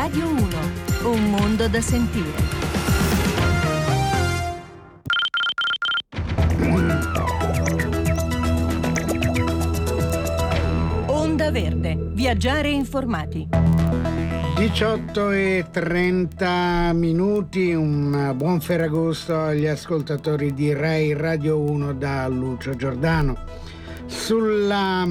Radio 1, un mondo da sentire. Onda Verde, viaggiare informati. 18:30, un buon Ferragosto agli ascoltatori di Rai Radio 1 da Lucio Giordano. Sulla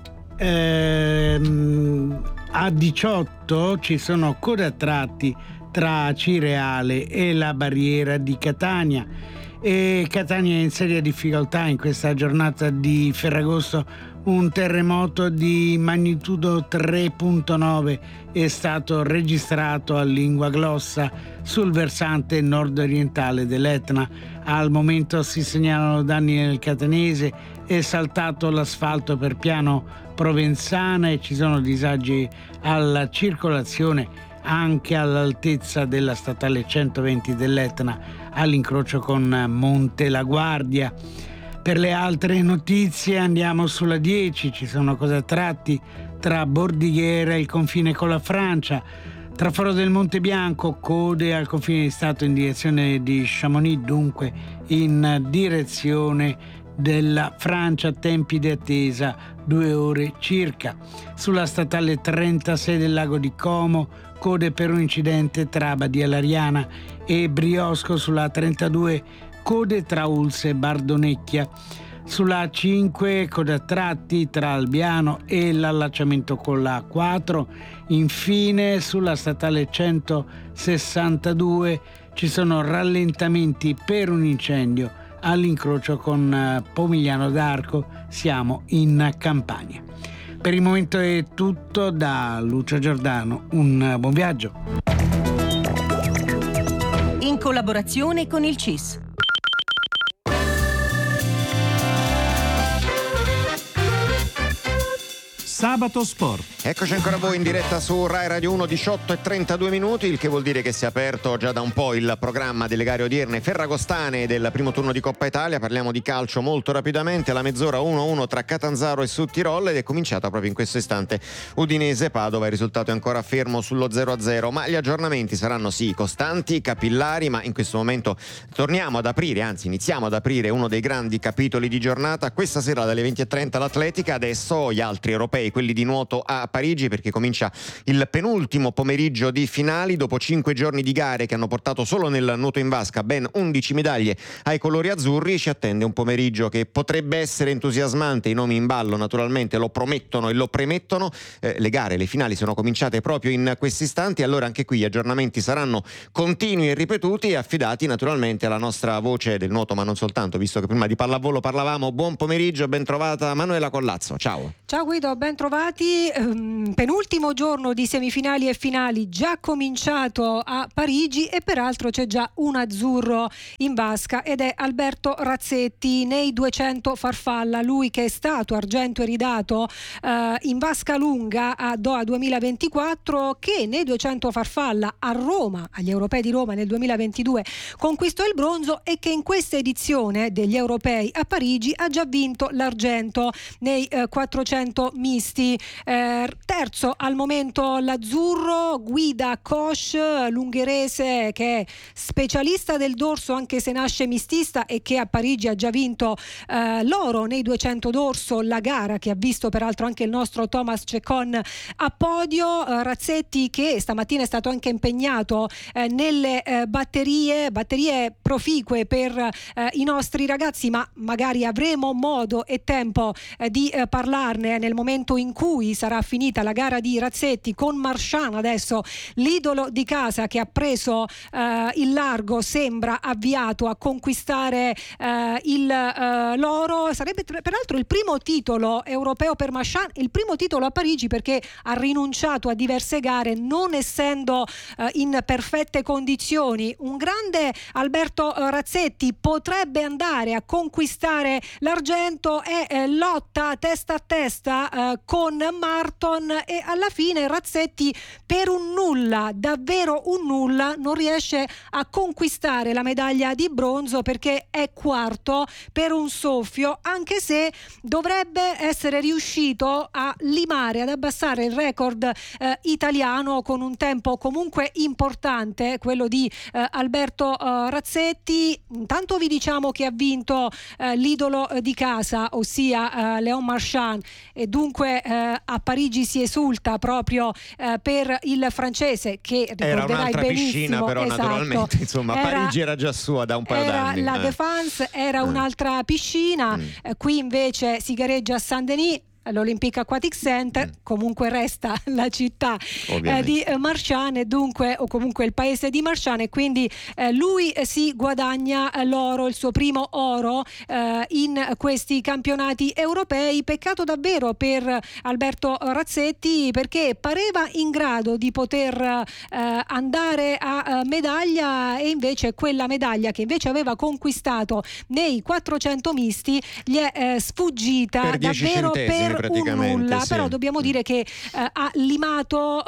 A18 ci sono code a tratti tra Cireale e la barriera di Catania, e Catania è in seria difficoltà in questa giornata di Ferragosto. Un terremoto di magnitudo 3.9 è stato registrato a Linguaglossa sul versante nord-orientale dell'Etna. Al momento si segnalano danni nel catanese, è saltato l'asfalto per Piano Provenzana e ci sono disagi alla circolazione anche all'altezza della statale 120 dell'Etna all'incrocio con Monte La Guardia. Per le altre notizie andiamo sulla 10, ci sono cose a tratti tra Bordighera e il confine con la Francia, tra Foro del Monte Bianco, code al confine di Stato in direzione di Chamonix, dunque in direzione della Francia, tempi di attesa 2 ore circa. Sulla statale 36 del Lago di Como, code per un incidente tra Badia Lariana e Briosco. Sulla 32 code tra Ulse e Bardonecchia. Sulla A5 code a tratti tra Albiano e l'allacciamento con la A4. Infine sulla statale 162 ci sono rallentamenti per un incendio all'incrocio con Pomigliano d'Arco, siamo in Campania. Per il momento è tutto da Lucio Giordano, un buon viaggio. In collaborazione con il CIS. Sabato Sport. Eccoci ancora voi in diretta su Rai Radio 1, 18:32, il che vuol dire che si è aperto già da un po' il programma delle gare odierne ferragostane del primo turno di Coppa Italia. Parliamo di calcio molto rapidamente. La mezz'ora 1-1 tra Catanzaro e Südtirol ed è cominciata proprio in questo istante Udinese-Padova. Il risultato è ancora fermo sullo 0-0, ma gli aggiornamenti saranno sì costanti, capillari, ma in questo momento iniziamo ad aprire uno dei grandi capitoli di giornata. Questa sera dalle 20:30 l'Atletica, adesso gli altri europei, quelli di nuoto a Parigi, perché comincia il penultimo pomeriggio di finali. Dopo 5 giorni di gare che hanno portato solo nel nuoto in vasca ben 11 medaglie ai colori azzurri, ci attende un pomeriggio che potrebbe essere entusiasmante. I nomi in ballo naturalmente lo promettono e lo premettono. Le finali sono cominciate proprio in questi istanti, allora anche qui gli aggiornamenti saranno continui e ripetuti e affidati naturalmente alla nostra voce del nuoto, ma non soltanto, visto che prima di pallavolo parlavamo. Buon pomeriggio, ben trovata Manuela Collazzo, ciao. Ciao Guido, ben trovati. Penultimo giorno di semifinali e finali già cominciato a Parigi e peraltro c'è già un azzurro in vasca ed è Alberto Razzetti nei 200 farfalla, lui che è stato argento iridato in vasca lunga a Doha 2024, che nei 200 farfalla a Roma, agli europei di Roma nel 2022 conquistò il bronzo e che in questa edizione degli europei a Parigi ha già vinto l'argento nei 400 misti. Terzo al momento l'azzurro, guida Koch, l'ungherese che è specialista del dorso anche se nasce mistista e che a Parigi ha già vinto l'oro nei 200 dorso, la gara che ha visto peraltro anche il nostro Thomas Cecon a podio. Razzetti che stamattina è stato anche impegnato nelle batterie proficue per i nostri ragazzi, ma magari avremo modo e tempo di parlarne nel momento in cui sarà finita la gara di Razzetti con Marchand, adesso l'idolo di casa che ha preso il largo, sembra avviato a conquistare l'oro. Sarebbe peraltro il primo titolo europeo per Marchand, il primo titolo a Parigi, perché ha rinunciato a diverse gare non essendo in perfette condizioni. Un grande Alberto Razzetti potrebbe andare a conquistare l'argento e lotta testa a testa con Marton, e alla fine Razzetti per un nulla, davvero un nulla, non riesce a conquistare la medaglia di bronzo perché è quarto per un soffio, anche se dovrebbe essere riuscito a limare, ad abbassare il record italiano con un tempo comunque importante, quello di Alberto Razzetti. Intanto vi diciamo che ha vinto l'idolo di casa, ossia Léon Marchand, e dunque a Parigi si esulta proprio per il francese, che era ricorderai un'altra benissimo, piscina, però esatto, naturalmente insomma Parigi era già sua da un paio d'anni. La Défense era un'altra piscina, qui invece si gareggia a Saint-Denis, all'Olympic Aquatic Center. Comunque resta la città di Marchand, e dunque, o comunque il paese di Marchand, e quindi lui si guadagna l'oro, il suo primo oro in questi campionati europei. Peccato davvero per Alberto Razzetti, perché pareva in grado di poter andare a medaglia, e invece quella medaglia che invece aveva conquistato nei 400 misti gli è sfuggita per 10 davvero centesimi, per un nulla, sì. Però dobbiamo dire che ha limato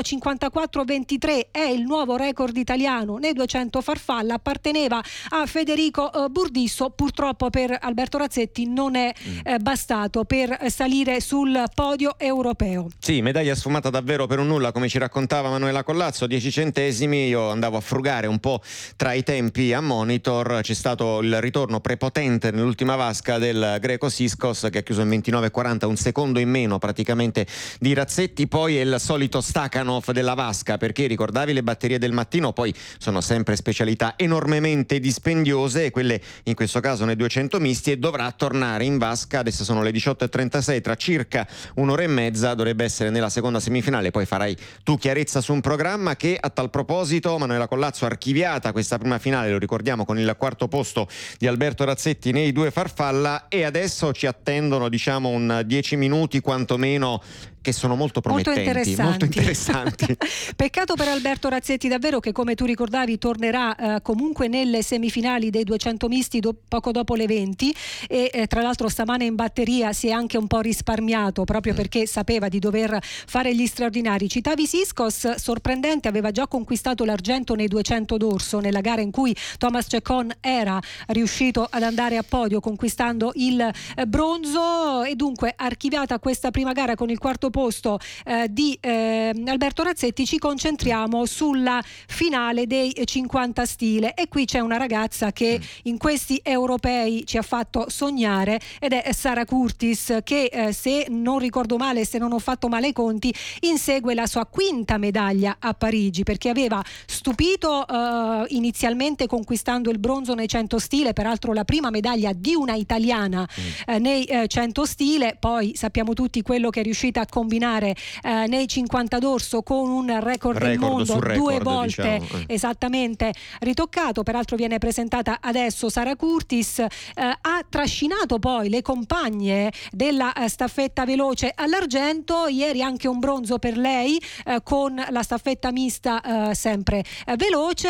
1,54,23, è il nuovo record italiano nei 200 farfalla, apparteneva a Federico Burdisso. Purtroppo per Alberto Razzetti non è bastato per salire sul podio europeo. Sì, medaglia sfumata davvero per un nulla, come ci raccontava Manuela Collazzo, 10 centesimi. Io andavo a frugare un po' tra i tempi a monitor, c'è stato il ritorno prepotente nell'ultima vasca del greco Siskos, che ha chiuso in 29,40, un secondo in meno praticamente di Razzetti. Poi è il solito Stakhanov della vasca, perché ricordavi le batterie del mattino poi sono sempre specialità enormemente dispendiose, e quelle in questo caso nei 200 misti, e dovrà tornare in vasca. Adesso sono le 18:36, tra circa un'ora e mezza dovrebbe essere nella seconda semifinale. Poi farai tu chiarezza su un programma che, a tal proposito, Manuela Collazzo, archiviata questa prima finale, lo ricordiamo, con il quarto posto di Alberto Razzetti nei 2 farfalla, e adesso ci attendono un 10 minuti quantomeno che sono molto promettenti, molto interessanti. Peccato per Alberto Razzetti davvero, che come tu ricordavi tornerà comunque nelle semifinali dei 200 misti poco dopo le 20, e tra l'altro stamane in batteria si è anche un po' risparmiato proprio perché sapeva di dover fare gli straordinari. Citavi Siskos, sorprendente, aveva già conquistato l'argento nei 200 d'orso, nella gara in cui Thomas Chacon era riuscito ad andare a podio conquistando il bronzo, e dunque archiviata questa prima gara con il quarto posto di Alberto Razzetti. Ci concentriamo sulla finale dei 50 stile, e qui c'è una ragazza che in questi europei ci ha fatto sognare, ed è Sara Curtis, che se non ricordo male, se non ho fatto male i conti, insegue la sua quinta medaglia a Parigi, perché aveva stupito inizialmente conquistando il bronzo nei 100 stile, peraltro la prima medaglia di una italiana nei 100 stile. Poi sappiamo tutti quello che è riuscita a combinare nei 50 d'orso, con un record del mondo due volte esattamente ritoccato. Peraltro viene presentata adesso Sara Curtis, ha trascinato poi le compagne della staffetta veloce all'argento, ieri anche un bronzo per lei con la staffetta mista sempre veloce,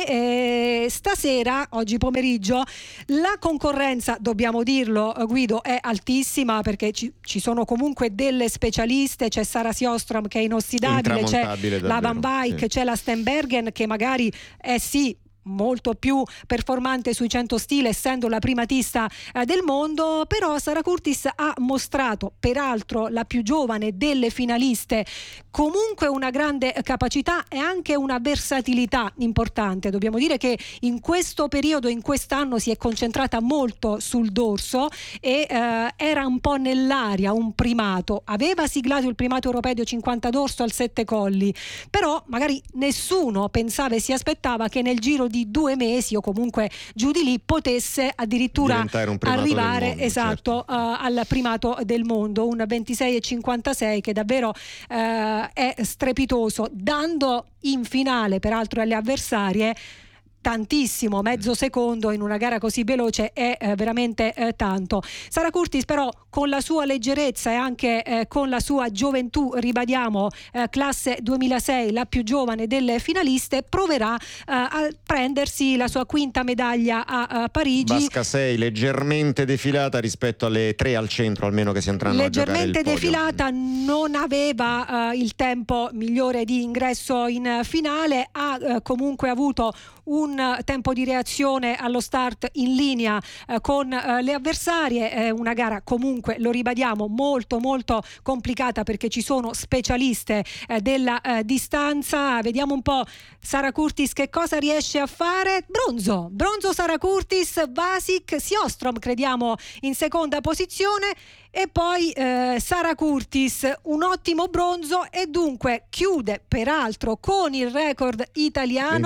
e stasera, oggi pomeriggio, la concorrenza, dobbiamo dirlo Guido, è altissima, perché ci sono comunque delle specialiste, c'è Sara Sjostrom che è inossidabile, c'è la Van Buyck, sì, c'è la Stenbergen che magari è molto più performante sui 100 stile, essendo la primatista del mondo. Però Sara Curtis ha mostrato, peraltro la più giovane delle finaliste, comunque una grande capacità e anche una versatilità importante. Dobbiamo dire che in questo periodo, in quest'anno, si è concentrata molto sul dorso, e era un po' nell'aria un primato, aveva siglato il primato europeo di 50 d'orso al 7 colli, però magari nessuno pensava e si aspettava che nel giro di 2 mesi o comunque giù di lì potesse addirittura arrivare certo, al primato del mondo, un 26,56 che davvero è strepitoso, dando in finale peraltro alle avversarie tantissimo, mezzo secondo in una gara così veloce è veramente tanto. Sara Curtis però con la sua leggerezza e anche con la sua gioventù, ribadiamo, classe 2006, la più giovane delle finaliste, proverà a prendersi la sua quinta medaglia a Parigi. Vasca 6 leggermente defilata rispetto alle 3 al centro, almeno che si andranno a giocare il leggermente podio. defilata, non aveva il tempo migliore di ingresso in finale, ha comunque avuto un tempo di reazione allo start in linea con le avversarie. È una gara comunque, lo ribadiamo, molto molto complicata perché ci sono specialiste della distanza. Vediamo un po' Sara Curtis che cosa riesce a fare. Bronzo Sara Curtis, Vasik, Sjostrom crediamo in seconda posizione, e poi Sara Curtis un ottimo bronzo, e dunque chiude peraltro con il record italiano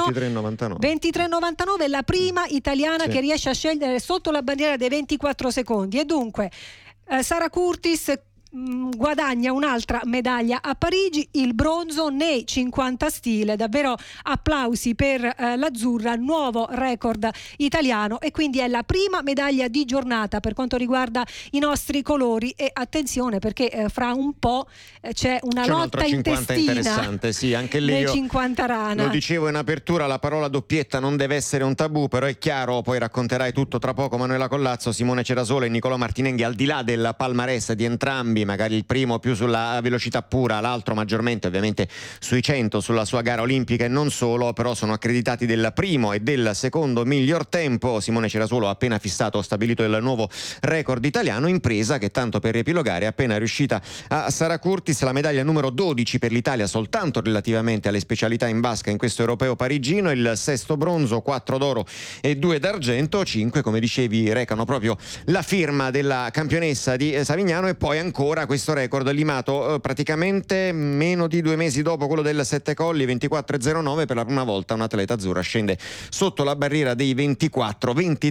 23,99, la prima italiana che riesce a scendere sotto la bandiera dei 24 secondi, e dunque Sara Curtis guadagna un'altra medaglia a Parigi, il bronzo nei 50 stile. Davvero applausi per l'azzurra, nuovo record italiano, e quindi è la prima medaglia di giornata per quanto riguarda i nostri colori. E attenzione perché fra un po' c'è una lotta intestina interessante, sì, anche lì nei 50 rana. Lo dicevo in apertura, la parola doppietta non deve essere un tabù, però è chiaro, poi racconterai tutto tra poco Manuela Collazzo, Simone Cerasole e Nicolò Martinenghi, al di là del palmarès di entrambi, magari il primo più sulla velocità pura, l'altro maggiormente ovviamente sui 100, sulla sua gara olimpica e non solo, però sono accreditati del primo e del secondo miglior tempo. Simone Cerasolo ha appena stabilito il nuovo record italiano, impresa che, tanto per riepilogare, è appena riuscita a Sara Curtis, la medaglia numero 12 per l'Italia soltanto relativamente alle specialità in vasca in questo europeo parigino, il sesto bronzo, 4 d'oro e 2 d'argento, 5 come dicevi recano proprio la firma della campionessa di Savignano, e poi ancora questo record limato praticamente meno di 2 mesi dopo quello del Sette Colli, 24,09, per la prima volta un atleta azzurra scende sotto la barriera dei 24,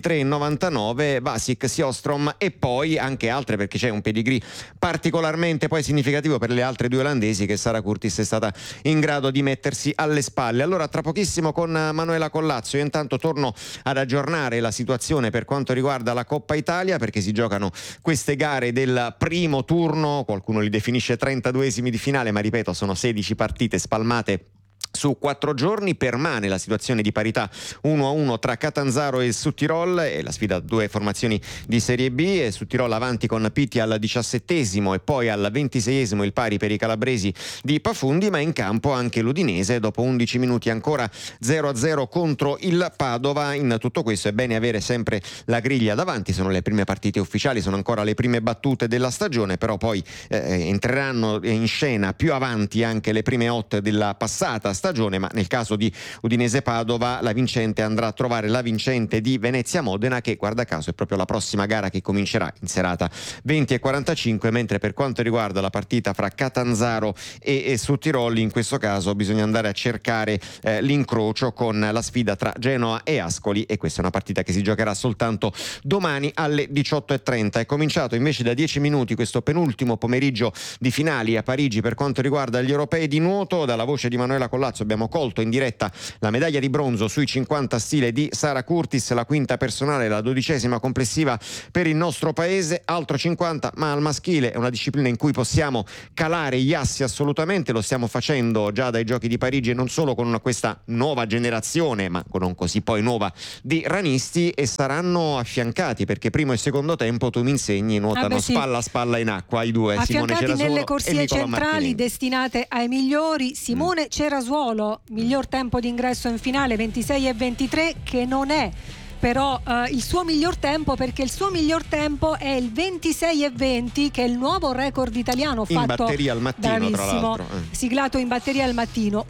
23,99 Vasik, Sjostrom e poi anche altre, perché c'è un pedigree particolarmente poi significativo per le altre due olandesi che Sara Curtis è stata in grado di mettersi alle spalle. Allora tra pochissimo con Manuela Collazzo, io intanto torno ad aggiornare la situazione per quanto riguarda la Coppa Italia, perché si giocano queste gare del primo turno, qualcuno li definisce 32esimi di finale, ma ripeto sono 16 partite spalmate su 4 giorni. Permane la situazione di parità 1-1 tra Catanzaro e Südtirol, e la sfida due formazioni di Serie B, e Südtirol avanti con Pitti al 17esimo e poi al 26esimo il pari per i calabresi di Pafundi, ma in campo anche l'Udinese dopo 11 minuti ancora 0-0 contro il Padova. In tutto questo è bene avere sempre la griglia davanti, sono le prime partite ufficiali, sono ancora le prime battute della stagione, però poi entreranno in scena più avanti anche le prime 8 della passata stagione, ma nel caso di Udinese-Padova la vincente andrà a trovare la vincente di Venezia-Modena, che guarda caso è proprio la prossima gara che comincerà in serata 20:45, mentre per quanto riguarda la partita fra Catanzaro e Südtirol, in questo caso bisogna andare a cercare l'incrocio con la sfida tra Genoa e Ascoli, e questa è una partita che si giocherà soltanto domani alle 18:30. È cominciato invece da 10 minuti questo penultimo pomeriggio di finali a Parigi per quanto riguarda gli europei di nuoto. Dalla voce di Manuela Collazzo abbiamo colto in diretta la medaglia di bronzo sui 50 stile di Sara Curtis, la quinta personale, la 12ª complessiva per il nostro paese. Altro 50 ma al maschile, è una disciplina in cui possiamo calare gli assi assolutamente, lo stiamo facendo già dai Giochi di Parigi, e non solo con questa nuova generazione ma non così poi nuova di ranisti, e saranno affiancati perché primo e secondo tempo, tu mi insegni, nuotano spalla a spalla in acqua i due, Simone Cerasolo nelle corsie centrali destinate ai migliori. Simone Cerasuolo, miglior tempo di ingresso in finale 26,23, che non è però il suo miglior tempo, perché il suo miglior tempo è il 26,20, che è il nuovo record italiano fatto in batteria al mattino, bravissimo, tra l'altro siglato in batteria al mattino.